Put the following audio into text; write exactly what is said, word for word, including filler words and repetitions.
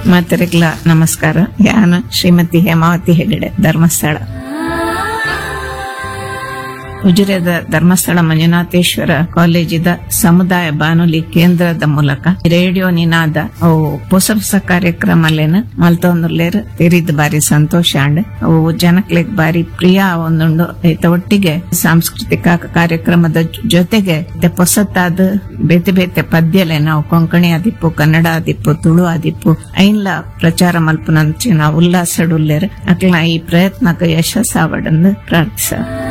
ಮಾತರಿಗ್ಲ ನಮಸ್ಕಾರ. ಯಾನ ಶ್ರೀಮತಿ ಹೇಮಾವತಿ ಹೆಗಡೆ, ಧರ್ಮಸ್ಥಳ. ಉಜಿರೆದ ಧರ್ಮಸ್ಥಳ ಮಂಜುನಾಥೇಶ್ವರ ಕಾಲೇಜಿದ ಸಮುದಾಯ ಬಾನುಲಿ ಕೇಂದ್ರದ ಮೂಲಕ ರೇಡಿಯೋ ನಿನಾದ ಅವು ಹೊಸ ಹೊಸ ಕಾರ್ಯಕ್ರಮಲೇನ ಮಲ್ತೊಂದುರ್ಲೇರ್ ತಿರಿದ್ ಬಾರಿ ಸಂತೋಷ ಅಂಡ್ ಅವು ಜನಕ್ಲೆಗ್ ಬಾರಿ ಪ್ರಿಯ ಒಂದುಂಡು. ಐತ ಒಟ್ಟಿಗೆ ಸಾಂಸ್ಕೃತಿಕ ಕಾರ್ಯಕ್ರಮದ ಜೊತೆಗೆ ಹೊಸತಾದ ಬೇತೆ ಬೇತೆ ಪದ್ಯಲೆ ನಾವು ಕೊಂಕಣಿ ಆದಿಪ್ಪು, ಕನ್ನಡ ಆದಿಪ್ಪು, ತುಳು ಆದಿಪ್ಪು ಐನ್ಲ ಪ್ರಚಾರ ಮಲ್ಪನಂಚಿನ ಉಲ್ಲಾಸಡುಲ್ಲೇರ್ ಅಕ್ಲ ಈ ಪ್ರಯತ್ನಕ್ಕೆ ಯಶಸ್ಸಾವಡಂದು ಪ್ರಾರ್ಥಿಸ.